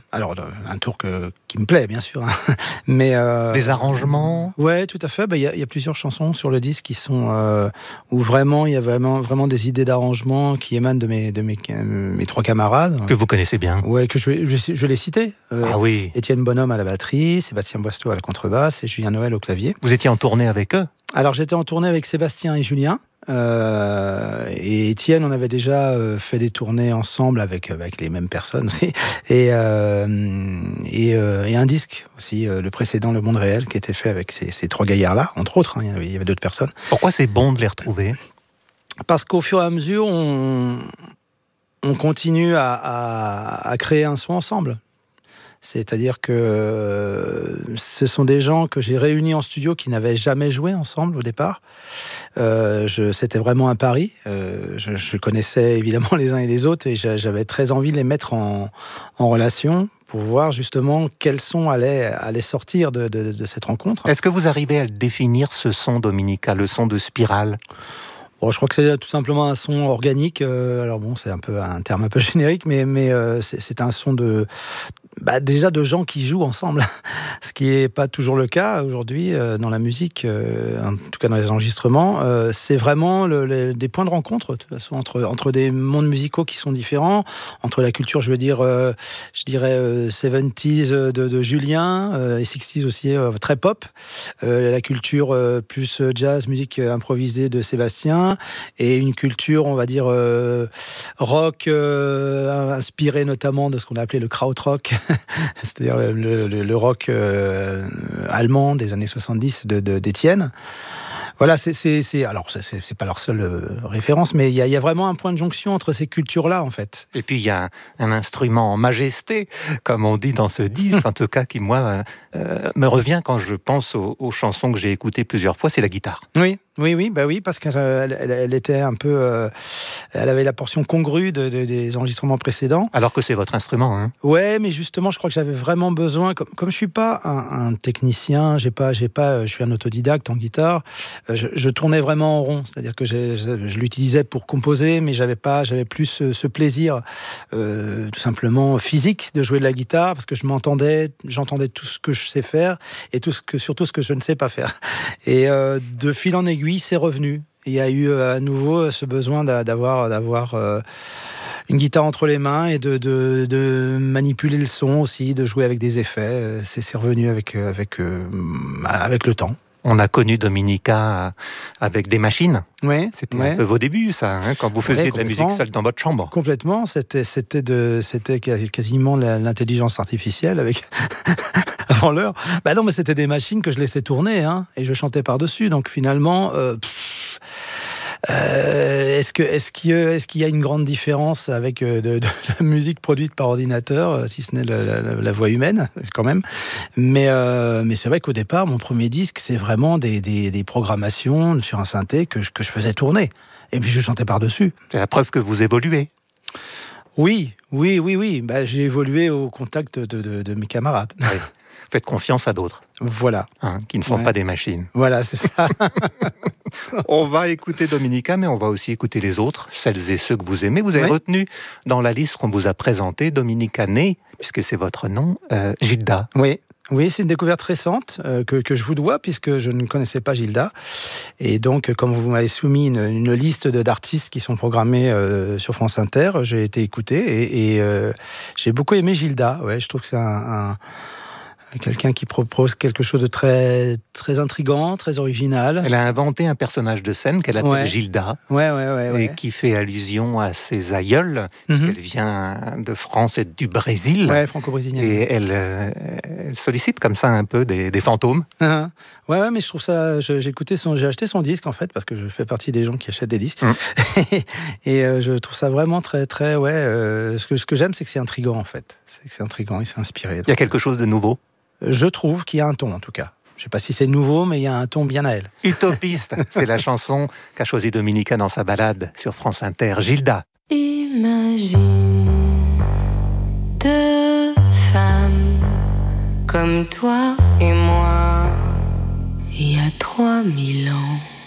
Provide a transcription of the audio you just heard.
Alors, un tour qui me plaît, bien sûr. Hein. Mais, les arrangements? Ouais, tout à fait. Il y a plusieurs chansons sur le disque qui sont où vraiment il y a vraiment des idées d'arrangement qui émanent de mes trois camarades. Que vous connaissez bien. Ouais, que je l'ai cité. Ah oui. Étienne Bonhomme à la batterie, Sébastien Boisteau à la contrebasse et Julien Noël au clavier. Vous étiez en tournée avec eux? Alors, j'étais en tournée avec Sébastien et Julien. Et Étienne, on avait déjà fait des tournées ensemble avec les mêmes personnes aussi, et un disque aussi, le précédent, Le Monde Réel, qui était fait avec ces trois gaillards-là, entre autres. Hein, il y avait d'autres personnes. Pourquoi c'est bon de les retrouver? Parce qu'au fur et à mesure, on continue à créer un son ensemble. C'est-à-dire que ce sont des gens que j'ai réunis en studio qui n'avaient jamais joué ensemble au départ. C'était vraiment un pari. Je connaissais évidemment les uns et les autres et j'avais très envie de les mettre en relation pour voir justement quel son allait sortir de cette rencontre. Est-ce que vous arrivez à le définir, ce son, Dominica, le son de Spirale? Bon, je crois que c'est tout simplement un son organique. Alors bon, c'est un terme un peu générique, mais c'est un son déjà de gens qui jouent ensemble, ce qui n'est pas toujours le cas aujourd'hui dans la musique, en tout cas dans les enregistrements. C'est vraiment des points de rencontre de toute façon, entre des mondes musicaux qui sont différents, entre la culture, je dirais 70s de Julien et 60s aussi, très pop, la culture plus jazz, musique improvisée de Sébastien, et une culture, on va dire, rock, inspirée notamment de ce qu'on a appelé le krautrock, c'est-à-dire le rock allemand des années 70 d'Étienne. Voilà, alors c'est pas leur seule référence, mais il y a vraiment un point de jonction entre ces cultures-là, en fait. Et puis il y a un instrument en majesté, comme on dit dans ce disque, en tout cas qui moi me revient quand je pense aux chansons que j'ai écoutées plusieurs fois, c'est la guitare. Oui, parce qu'elle était un peu, elle avait la portion congrue des enregistrements précédents. Alors que c'est votre instrument, hein. Ouais, mais justement, je crois que j'avais vraiment besoin, comme je suis pas un technicien, je suis un autodidacte en guitare. Je tournais vraiment en rond, c'est-à-dire que je l'utilisais pour composer, mais j'avais plus ce plaisir, tout simplement physique, de jouer de la guitare, parce que j'entendais tout ce que je sais faire et surtout ce que je ne sais pas faire. Et de fil en aiguille, c'est revenu. Il y a eu à nouveau ce besoin d'avoir une guitare entre les mains et de manipuler le son aussi, de jouer avec des effets. C'est revenu avec le temps. On a connu Dominica avec des machines. Ouais, c'était un peu vos débuts, ça, hein, quand vous faisiez de la musique seule dans votre chambre. Complètement, c'était quasiment l'intelligence artificielle avec avant l'heure. Bah non, mais c'était des machines que je laissais tourner, hein, et je chantais par-dessus. Donc finalement, est-ce qu'il y a une grande différence avec de la musique produite par ordinateur, si ce n'est la voix humaine, quand même. Mais c'est vrai qu'au départ, mon premier disque, c'est vraiment des programmations sur un synthé que je faisais tourner. Et puis je chantais par-dessus. C'est la preuve que vous évoluez. Oui. Bah, j'ai évolué au contact de mes camarades. Oui. Faites confiance à d'autres. Voilà. Hein, qui ne sont pas des machines. Voilà, c'est ça. On va écouter Dominica, mais on va aussi écouter les autres, celles et ceux que vous aimez. Vous avez retenu dans la liste qu'on vous a présentée, Dominica née, puisque c'est votre nom, Gilda. Oui, c'est une découverte récente que je vous dois, puisque je ne connaissais pas Gilda. Et donc, comme vous m'avez soumis une liste d'artistes qui sont programmés sur France Inter, j'ai été écouté et j'ai beaucoup aimé Gilda. Ouais, je trouve que c'est quelqu'un qui propose quelque chose de très, très intriguant, très original. Elle a inventé un personnage de scène qu'elle appelle Gilda. Et qui fait allusion à ses aïeuls, puisqu'elle vient de France et du Brésil. Ouais, franco-brésilienne. Et elle sollicite comme ça un peu des fantômes. Ouais, mais je trouve ça... J'ai acheté son disque, en fait, parce que je fais partie des gens qui achètent des disques. Et je trouve ça vraiment très, très... ce que j'aime, c'est que c'est intriguant, en fait. C'est intriguant et c'est inspiré. Donc, il y a quelque chose de nouveau. Je trouve qu'il y a un ton, en tout cas. Je ne sais pas si c'est nouveau, mais il y a un ton bien à elle. Utopiste, c'est la chanson qu'a choisie Dominica dans sa balade sur France Inter. Gilda. Imagine deux femmes comme toi et moi, il y a 3000 ans.